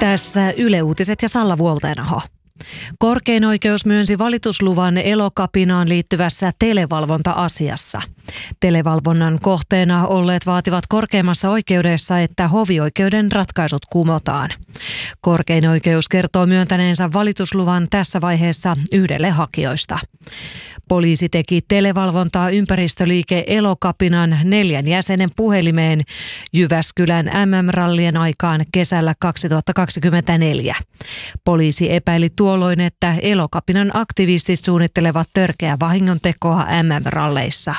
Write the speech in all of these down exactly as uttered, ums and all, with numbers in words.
Tässä Yle Uutiset ja Salla Vuolteenaho. Korkein oikeus myönsi valitusluvan Elokapinaan liittyvässä televalvonta-asiassa. Televalvonnan kohteena olleet vaativat korkeimmassa oikeudessa, että hovioikeuden ratkaisut kumotaan. Korkein oikeus kertoo myöntäneensä valitusluvan tässä vaiheessa yhdelle hakijoista. Poliisi teki televalvontaa ympäristöliike Elokapinan neljän jäsenen puhelimeen Jyväskylän M M-rallien aikaan kesällä kaksituhattakaksikymmentäneljä. Poliisi epäili tuolloin, että Elokapinan aktivistit suunnittelevat törkeää vahingontekoa M M-ralleissa.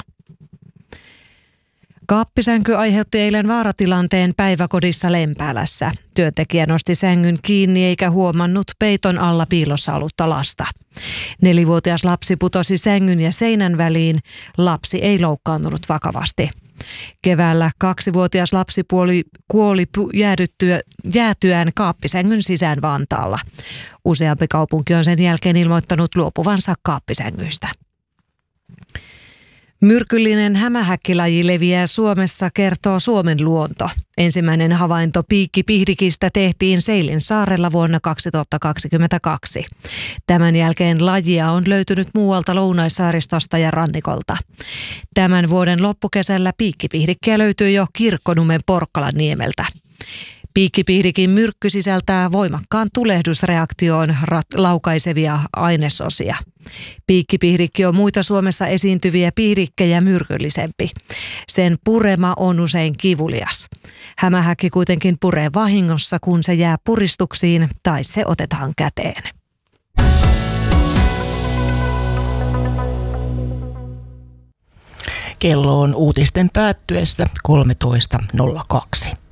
Kaappisänky aiheutti eilen vaaratilanteen päiväkodissa Lempäälässä. Työntekijä nosti sängyn kiinni eikä huomannut peiton alla piilossa ollutta lasta. Nelivuotias lapsi putosi sängyn ja seinän väliin. Lapsi ei loukkaantunut vakavasti. Keväällä kaksivuotias lapsipuoli kuoli jäädyttyä, jäätyään kaappisängyn sisään Vantaalla. Useampi kaupunki on sen jälkeen ilmoittanut luopuvansa kaappisängyistä. Myrkyllinen hämähäkkilaji leviää Suomessa, kertoo Suomen luonto. Ensimmäinen havainto piikkipihdikistä tehtiin Seilin saarella vuonna kaksituhattakaksikymmentäkaksi. Tämän jälkeen lajia on löytynyt muualta Lounaissaaristosta ja rannikolta. Tämän vuoden loppukesällä piikkipihdikkiä löytyy jo Kirkkonummen Porkkalanniemeltä. Piikkipihdikin myrkky sisältää voimakkaan tulehdusreaktioon rat- laukaisevia ainesosia. Piikkipihdikki on muita Suomessa esiintyviä pihdikkejä myrkyllisempi. Sen purema on usein kivulias. Hämähäkki kuitenkin puree vahingossa, kun se jää puristuksiin tai se otetaan käteen. Kello on uutisten päättyessä kolmetoista nolla kaksi.